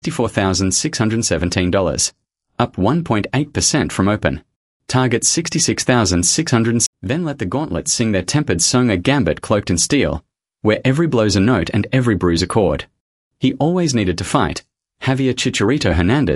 $64,617, up 1.8% from open. Target 66,600. Then let the Gauntlet sing their tempered song, a gambit cloaked in steel, where every blow's a note and every bruise a chord. He always needed to fight. Javier Chicharito Hernandez